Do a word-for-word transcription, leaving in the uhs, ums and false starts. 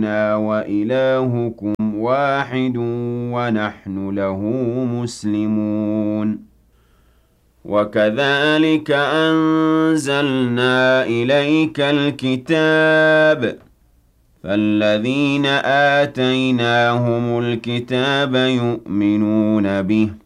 إِلَٰهُنَا وَإِلَٰهُكُمْ وَاحِدٌ وَنَحْنُ لَهُ مُسْلِمُونَ وَكَذَٰلِكَ أَنزَلْنَا إِلَيْكَ الْكِتَابَ فَالَّذِينَ آتَيْنَاهُمُ الْكِتَابَ يُؤْمِنُونَ بِهِ